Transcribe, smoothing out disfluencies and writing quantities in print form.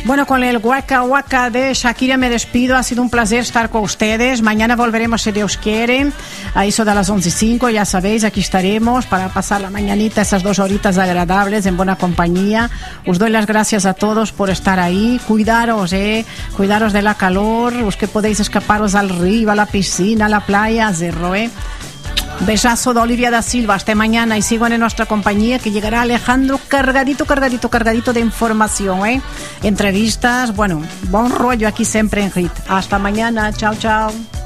Bueno, con el Waka Waka de Shakira me despido. Ha sido un placer estar con ustedes. Mañana volveremos, si Dios quiere, a eso de las 11:05. Ya sabéis, aquí estaremos para pasar la mañanita, esas 2 horitas agradables en buena compañía. Os doy las gracias a todos por estar ahí. Cuidaros, cuidaros de la calor. Os que podéis escaparos al río, a la piscina, a la playa, cero, Besazo de Olivia da Silva. Hasta mañana y sigan en nuestra compañía, que llegará Alejandro cargadito de información, entrevistas, bueno, buen rollo aquí siempre en HIT. Hasta mañana, chao.